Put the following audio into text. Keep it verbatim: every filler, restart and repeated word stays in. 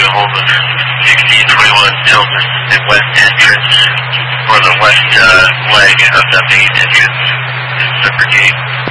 a hold of sixteen twenty-one Tilden, the west entrance, or the west uh, leg of the main entrance, Zipper Gate.